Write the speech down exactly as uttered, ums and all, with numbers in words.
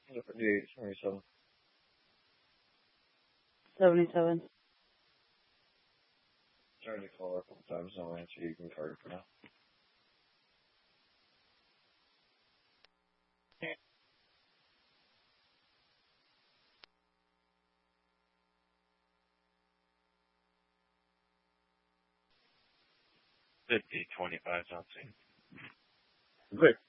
seventy-eight, seventy-seven. seventy-seven. Tried to call her a couple times, no answer. You can card it for now. Fifty twenty-five, not seen. Quick.